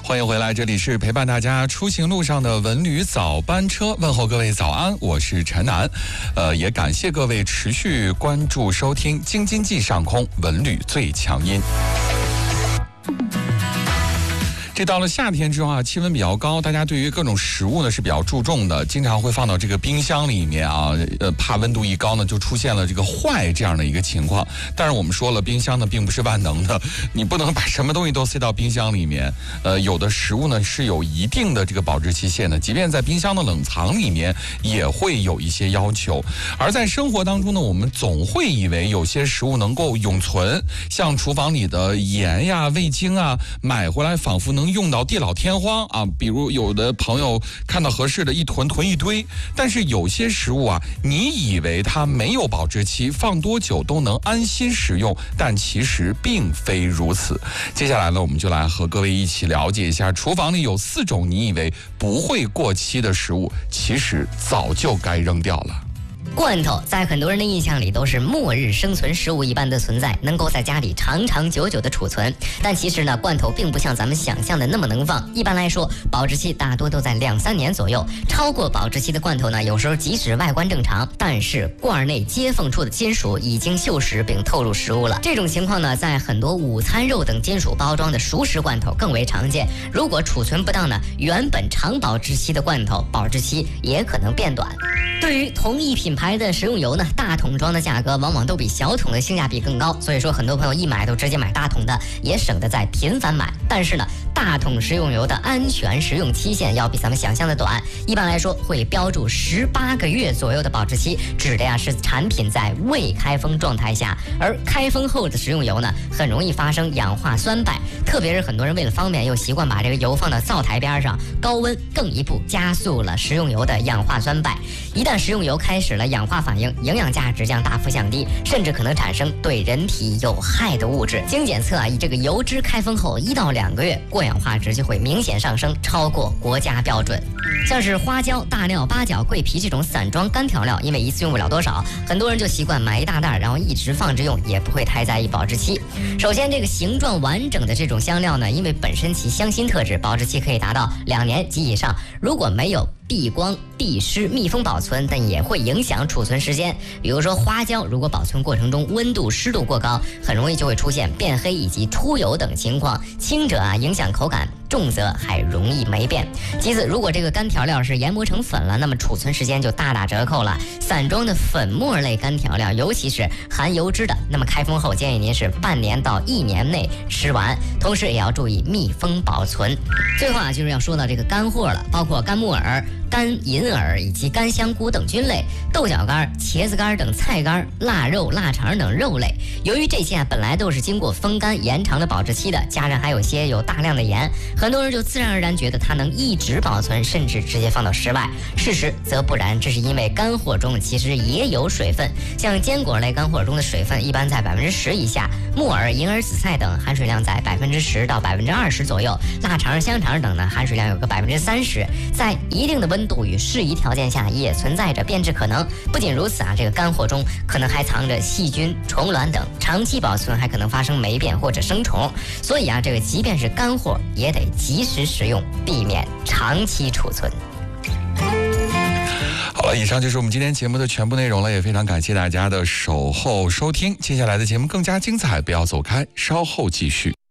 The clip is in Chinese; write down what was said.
欢迎回来，这里是陪伴大家出行路上的文旅早班车，问候各位早安，我是陈楠。也感谢各位持续关注收听京津冀上空文旅最强音。这到了夏天之后啊，气温比较高，大家对于各种食物呢是比较注重的，经常会放到这个冰箱里面啊，怕温度一高呢就出现了这个坏这样的一个情况。但是我们说了，冰箱呢并不是万能的，你不能把什么东西都塞到冰箱里面。有的食物呢是有一定的这个保质期限的，即便在冰箱的冷藏里面也会有一些要求。而在生活当中呢，我们总会以为有些食物能够永存，像厨房里的盐呀、味精啊，买回来仿佛能用到地老天荒啊，比如有的朋友看到合适的一囤一堆，但是有些食物啊，你以为它没有保质期，放多久都能安心食用，但其实并非如此。接下来呢，我们就来和各位一起了解一下，厨房里有4种你以为不会过期的食物，其实早就该扔掉了。 罐头在很多人的印象里都是末日生存食物一般的存在，能够在家里长长久久的储存。但其实呢，罐头并不像咱们想象的那么能放。一般来说，保质期大多都在2-3年左右。超过保质期的罐头呢，有时候即使外观正常，但是罐内接缝处的金属已经锈蚀并透入食物了。这种情况呢，在很多午餐肉等金属包装的熟食罐头更为常见。如果储存不当呢，原本长保质期的罐头保质期也可能变短。对于同一品牌的食用油呢，大桶装的价格往往都比小桶的性价比更高，所以说很多朋友一买都直接买大桶的，也省得再频繁买。但是呢，大桶食用油的安全食用期限要比咱们想象的短，一般来说会标注18个月左右的保质期，指的呀是产品在未开封状态下。而开封后的食用油呢，很容易发生氧化酸败，特别是很多人为了方便又习惯把这个油放到灶台边上，高温更一步加速了食用油的氧化酸败。一旦食用油开始了氧化反应，营养价值将大幅降低，甚至可能产生对人体有害的物质。经检测啊，以这个油脂开封后1到2个月，过氧化值就会明显上升，超过国家标准。像是花椒、大料、八角、桂皮这种散装干调料，因为一次用不了多少，很多人就习惯买一大袋，然后一直放着用，也不会太在意保质期。首先，这个形状完整的这种香料呢，因为本身其香辛特质，保质期可以达到2年及以上。如果没有避光、避湿、密封保存，但也会影响储存时间。比如说花椒，如果保存过程中温度、湿度过高，很容易就会出现变黑以及出油等情况。轻者啊影响口感，重则还容易霉变。其次，如果这个干调料是研磨成粉了，那么储存时间就大打折扣了。散装的粉末类干调料，尤其是含油脂的，那么开封后建议您是半年到1年内吃完，同时也要注意密封保存。最后啊，就是要说到这个干货了，包括干木耳、干银耳以及干香菇等菌类、豆角干、茄子干等菜干、腊肉、腊肠等肉类。由于这些啊本来都是经过风干延长了保质期的，加上还有些有大量的盐，很多人就自然而然觉得它能一直保存，甚至直接放到室外。事实则不然，这是因为干货中其实也有水分，像坚果类干货中的水分一般在10%以下，木耳、银耳、紫菜等含水量在10%到20%左右，腊肠、香肠等呢含水量有个30%，在一定的温度与适宜条件下也存在着变质可能。不仅如此啊，这个干货中可能还藏着细菌、虫卵等，长期保存还可能发生霉变或者生虫。所以啊，这个即便是干货也得及时食用，避免长期储存。 好了，以上就是我们今天节目的全部内容了，也非常感谢大家的守候收听。接下来的节目更加精彩，不要走开，稍后继续。